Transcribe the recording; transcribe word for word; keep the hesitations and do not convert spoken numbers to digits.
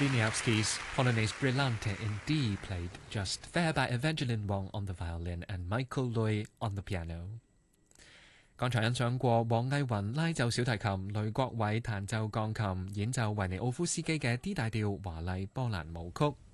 Wieniawski's Polonaise Brillante in D played just fair by Evangeline Wong on the violin and Michael Lui on the piano。剛才欣賞過黃毅雲拉奏小提琴，雷國偉彈奏鋼琴，演奏維尼奧夫斯基嘅 D 大調華麗波蘭舞曲。